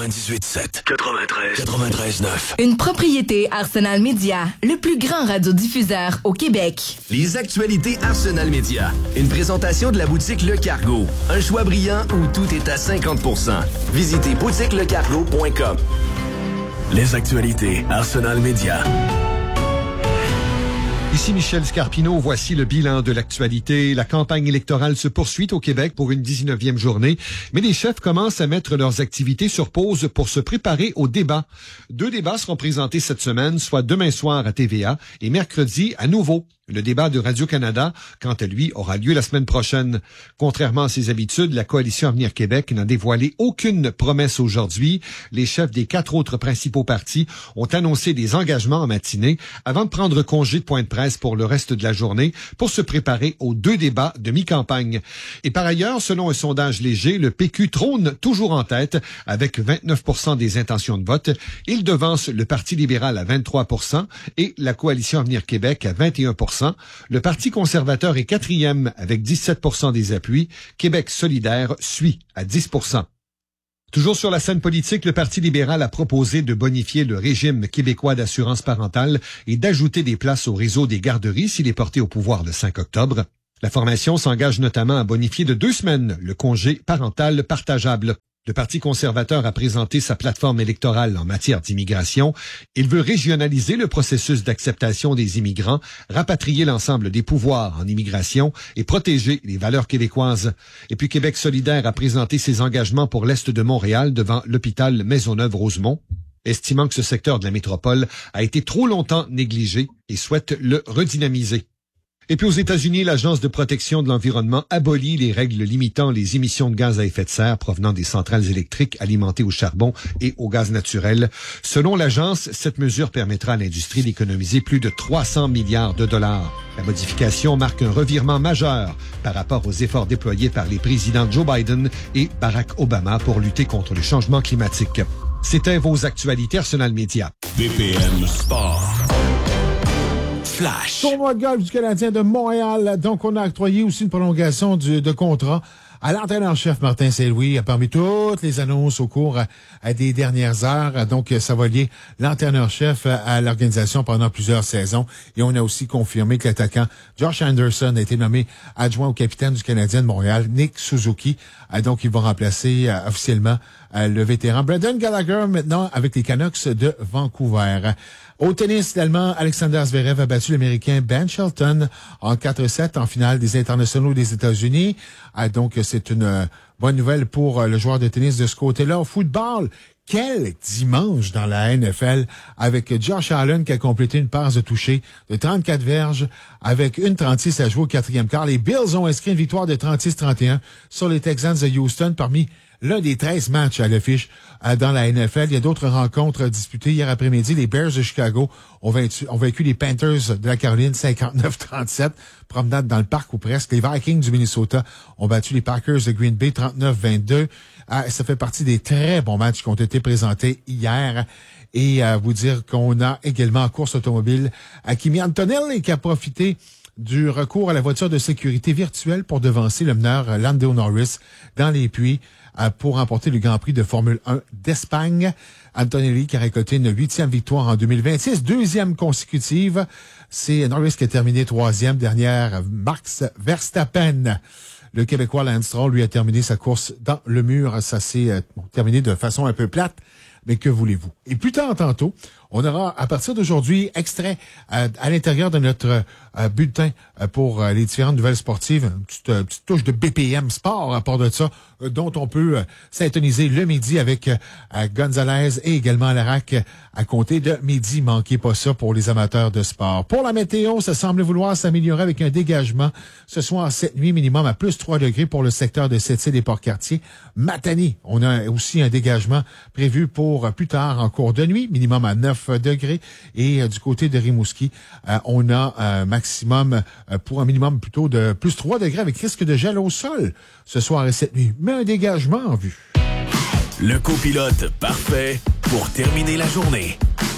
98.7. 93.9. Une propriété Arsenal Média, le plus grand radiodiffuseur au Québec. Les actualités Arsenal Média. Une présentation de la boutique Le Cargo. Un choix brillant où tout est à 50%. Visitez boutiquelecargo.com. Les actualités Arsenal Média. Ici Michel Scarpino, voici le bilan de l'actualité. La campagne électorale se poursuit au Québec pour une 19e journée, mais les chefs commencent à mettre leurs activités sur pause pour se préparer au débat. 2 débats seront présentés cette semaine, soit demain soir à TVA et mercredi à nouveau. Le débat de Radio-Canada, quant à lui, aura lieu la semaine prochaine. Contrairement à ses habitudes, la Coalition Avenir Québec n'a dévoilé aucune promesse aujourd'hui. Les chefs des 4 autres principaux partis ont annoncé des engagements en matinée avant de prendre congé de point de presse pour le reste de la journée pour se préparer aux 2 débats de mi-campagne. Et par ailleurs, selon un sondage léger, le PQ trône toujours en tête avec 29% des intentions de vote. Il devance le Parti libéral à 23% et la Coalition Avenir Québec à 21%. Le Parti conservateur est 4e avec 17% des appuis. Québec solidaire suit à 10%. Toujours sur la scène politique, le Parti libéral a proposé de bonifier le régime québécois d'assurance parentale et d'ajouter des places au réseau des garderies s'il est porté au pouvoir le 5 octobre. La formation s'engage notamment à bonifier de 2 semaines le congé parental partageable. Le Parti conservateur a présenté sa plateforme électorale en matière d'immigration. Il veut régionaliser le processus d'acceptation des immigrants, rapatrier l'ensemble des pouvoirs en immigration et protéger les valeurs québécoises. Et puis Québec solidaire a présenté ses engagements pour l'Est de Montréal devant l'hôpital Maisonneuve-Rosemont, estimant que ce secteur de la métropole a été trop longtemps négligé et souhaite le redynamiser. Et puis aux États-Unis, l'Agence de protection de l'environnement abolit les règles limitant les émissions de gaz à effet de serre provenant des centrales électriques alimentées au charbon et au gaz naturel. Selon l'agence, cette mesure permettra à l'industrie d'économiser plus de 300 milliards de dollars. La modification marque un revirement majeur par rapport aux efforts déployés par les présidents Joe Biden et Barack Obama pour lutter contre le changement climatique. C'était vos actualités Arsenal Média. BPM Sport. Flash. Tournoi de golf du Canadien de Montréal. Donc, on a octroyé aussi une prolongation de contrat à l'entraîneur-chef Martin Saint-Louis, parmi toutes les annonces au cours des dernières heures. Donc, ça va lier l'entraîneur-chef à l'organisation pendant plusieurs saisons. Et on a aussi confirmé que l'attaquant Josh Anderson a été nommé adjoint au capitaine du Canadien de Montréal, Nick Suzuki. Donc, il va remplacer officiellement le vétéran Brendan Gallagher maintenant avec les Canucks de Vancouver. Au tennis, l'Allemand Alexander Zverev a battu l'Américain Ben Shelton en 4-7 en finale des internationaux des États-Unis. Donc, c'est une bonne nouvelle pour le joueur de tennis de ce côté-là. Au football, quel dimanche dans la NFL avec Josh Allen qui a complété une passe de toucher de 34 verges avec une 36 à jouer au 4e quart. Les Bills ont inscrit une victoire de 36-31 sur les Texans de Houston parmi l'un des 13 matchs à l'affiche dans la NFL. Il y a d'autres rencontres disputées hier après-midi. Les Bears de Chicago ont vaincu les Panthers de la Caroline 59-37. Promenade dans le parc ou presque. Les Vikings du Minnesota ont battu les Packers de Green Bay 39-22. Ça fait partie des très bons matchs qui ont été présentés hier. Et vous dire qu'on a également en course automobile Kimi Antonelli qui a profité du recours à la voiture de sécurité virtuelle pour devancer le meneur Lando Norris dans les puits pour remporter le Grand Prix de Formule 1 d'Espagne. Antonelli qui a récolté une 8e victoire en 2026, 2e consécutive. C'est Norris qui a terminé 3e, derrière Max Verstappen. Le Québécois Lance Stroll, lui, a terminé sa course dans le mur. Ça s'est terminé de façon un peu plate, mais que voulez-vous? Et plus tard, tantôt, on aura, à partir d'aujourd'hui, extrait à l'intérieur de notre bulletin pour les différentes nouvelles sportives, une petite touche de BPM Sport à part de ça, dont on peut s'intoniser le midi avec Gonzalez et également Larac à compter de midi. Manquez pas ça pour les amateurs de sport. Pour la météo, ça semble vouloir s'améliorer avec un dégagement ce soir cette nuit, minimum à plus 3 degrés pour le secteur de Sept-Îles et Port-Cartier. Matane, on a aussi un dégagement prévu pour plus tard en cours de nuit, minimum à 9 degrés. Et du côté de Rimouski, on a un maximum pour un minimum plutôt de plus 3 degrés avec risque de gel au sol ce soir et cette nuit. Mais un dégagement en vue. Le copilote parfait pour terminer la journée.